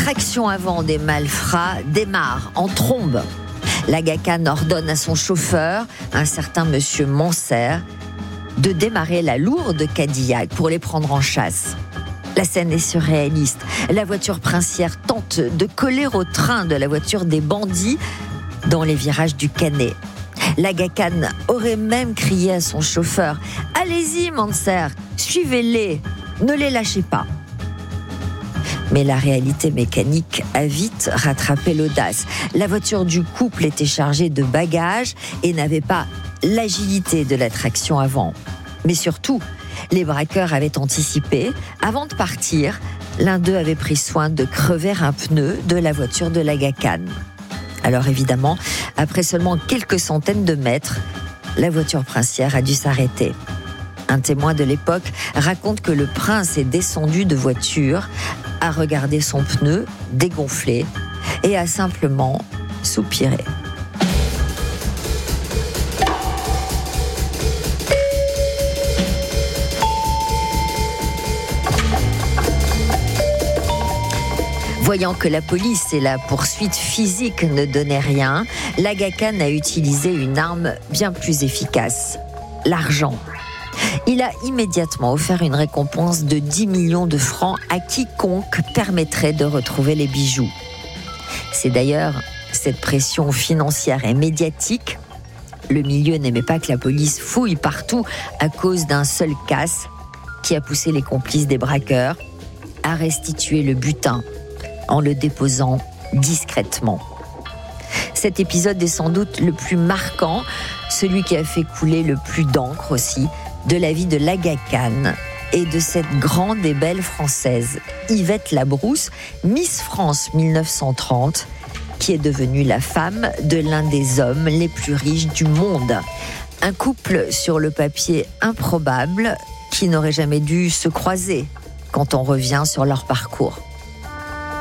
traction avant des malfrats démarre en trombe. L'Aga Khan ordonne à son chauffeur, un certain monsieur Moncert, de démarrer la lourde Cadillac pour les prendre en chasse. La scène est surréaliste. La voiture princière tente de coller au train de la voiture des bandits dans les virages du Canet. L'Aga Khan aurait même crié à son chauffeur « Allez-y, Moncert, suivez-les, ne les lâchez pas ». Mais la réalité mécanique a vite rattrapé l'audace. La voiture du couple était chargée de bagages et n'avait pas l'agilité de la traction avant. Mais surtout, les braqueurs avaient anticipé. Avant de partir, l'un d'eux avait pris soin de crever un pneu de la voiture de l'Aga Khan. Alors évidemment, après seulement quelques centaines de mètres, la voiture princière a dû s'arrêter. Un témoin de l'époque raconte que le prince est descendu de voiture, a regardé son pneu dégonflé et a simplement soupiré. Voyant que la police et la poursuite physique ne donnaient rien, l'Aga Khan a utilisé une arme bien plus efficace, l'argent. Il a immédiatement offert une récompense de 10 millions de francs à quiconque permettrait de retrouver les bijoux. C'est d'ailleurs cette pression financière et médiatique, le milieu n'aimait pas que la police fouille partout à cause d'un seul casse, qui a poussé les complices des braqueurs à restituer le butin en le déposant discrètement. Cet épisode est sans doute le plus marquant, celui qui a fait couler le plus d'encre aussi, de la vie de l'Aga Khan et de cette grande et belle Française, Yvette Labrousse, Miss France 1930, qui est devenue la femme de l'un des hommes les plus riches du monde. Un couple sur le papier improbable qui n'aurait jamais dû se croiser quand on revient sur leur parcours.